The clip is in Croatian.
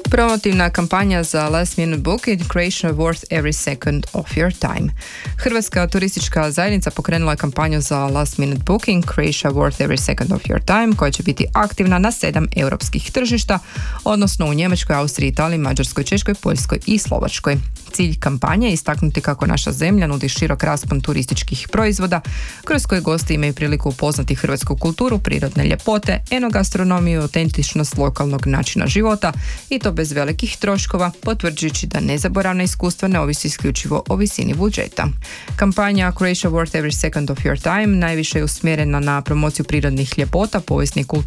Promotivna kampanja za Last Minute Booking, Croatia worth every second of your time. Hrvatska turistička zajednica pokrenula je kampanju za Last Minute Booking, Croatia worth every second of your time, koja će biti aktivna na 7 europskih tržišta, odnosno u Njemačkoj, Austriji, Italiji, Mađarskoj, Češkoj, Poljskoj i Slovačkoj. Cilj kampanje je istaknuti kako naša zemlja nudi širok raspon turističkih proizvoda, kroz koje gosti imaju priliku upoznati hrvatsku kulturu, prirodne ljepote, enogastronomiju, autentičnost lokalnog načina života i to bez velikih troškova, potvrđujući da nezaboravna iskustva ne ovisi isključivo o visini budžeta. Kampanja Croatia worth every second of your time najviše je usmjerena na promociju prirodnih ljepota, povijesnih kulturnih